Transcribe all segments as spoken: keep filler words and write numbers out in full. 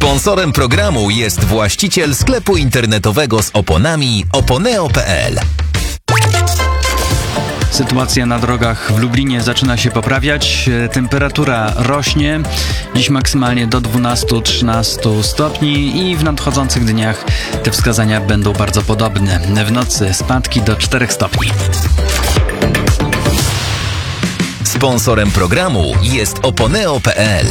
Sponsorem programu jest właściciel sklepu internetowego z oponami oponeo kropka pe el. Sytuacja na drogach w Lublinie zaczyna się poprawiać. Temperatura rośnie. Dziś maksymalnie do dwunastu do trzynastu stopni i w nadchodzących dniach te wskazania będą bardzo podobne. W nocy spadki do czterech stopni. Sponsorem programu jest oponeo kropka pe el.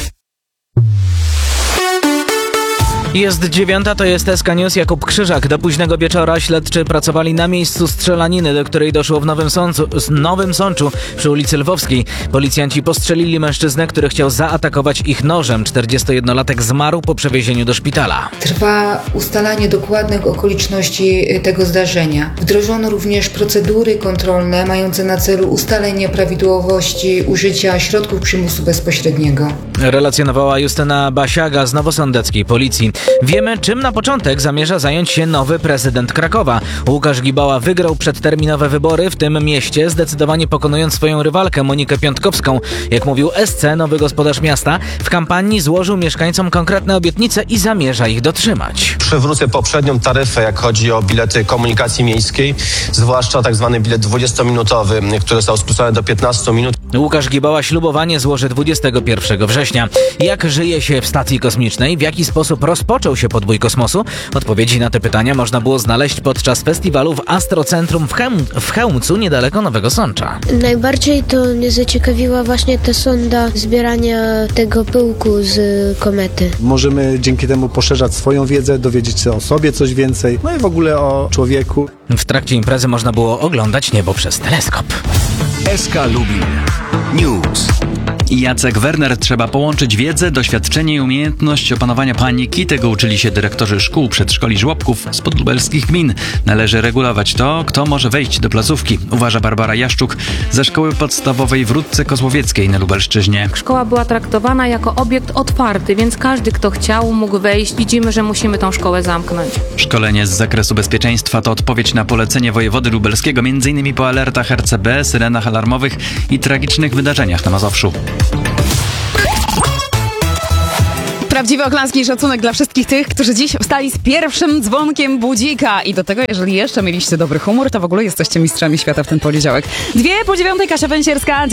Jest dziewiąta, to jest S K News, Jakub Krzyżak. Do późnego wieczora śledczy pracowali na miejscu strzelaniny, do której doszło w Nowym Sączu, Nowym Sączu przy ulicy Lwowskiej. Policjanci postrzelili mężczyznę, który chciał zaatakować ich nożem. czterdziestojednolatek zmarł po przewiezieniu do szpitala. Trwa ustalanie dokładnych okoliczności tego zdarzenia. Wdrożono również procedury kontrolne mające na celu ustalenie prawidłowości użycia środków przymusu bezpośredniego. Relacjonowała Justyna Basiaga z Nowosądeckiej Policji. Wiemy, czym na początek zamierza zająć się nowy prezydent Krakowa. Łukasz Gibała wygrał przedterminowe wybory w tym mieście, zdecydowanie pokonując swoją rywalkę Monikę Piątkowską. Jak mówił S C, nowy gospodarz miasta, w kampanii złożył mieszkańcom konkretne obietnice i zamierza ich dotrzymać. Przywrócę poprzednią taryfę, jak chodzi o bilety komunikacji miejskiej, zwłaszcza tak zwany bilet dwudziestominutowy, który został skrócony do piętnastu minut. Łukasz Gibała ślubowanie złoży dwudziestego pierwszego września. Jak żyje się w stacji kosmicznej? W jaki sposób rozpoczął się podbój kosmosu? Odpowiedzi na te pytania można było znaleźć podczas festiwalu w Astrocentrum w, Chełm- w Chełmcu, niedaleko Nowego Sącza. Najbardziej to mnie zaciekawiła właśnie ta sonda zbierania tego pyłku z komety. Możemy dzięki temu poszerzać swoją wiedzę, dowiedzieć się o sobie coś więcej, no i w ogóle o człowieku. W trakcie imprezy można było oglądać niebo przez teleskop. S K Lubin News. Jacek Werner: trzeba połączyć wiedzę, doświadczenie i umiejętność opanowania paniki. Tego uczyli się dyrektorzy szkół, przedszkoli, żłobków z podlubelskich gmin. Należy regulować to, kto może wejść do placówki, uważa Barbara Jaszczuk ze szkoły podstawowej w Rudce Kozłowieckiej na Lubelszczyźnie. Szkoła była traktowana jako obiekt otwarty, więc każdy, kto chciał, mógł wejść. Widzimy, że musimy tą szkołę zamknąć. Szkolenie z zakresu bezpieczeństwa to odpowiedź na polecenie wojewody lubelskiego, między innymi po alertach R C B, syrenach alarmowych i tragicznych wydarzeniach na Mazowszu. Prawdziwy oklaski i szacunek dla wszystkich tych, którzy dziś wstali z pierwszym dzwonkiem budzika. I do tego, jeżeli jeszcze mieliście dobry humor, to w ogóle jesteście mistrzami świata w ten poniedziałek. Dwie po dziewiątej, Kasia Węsierska.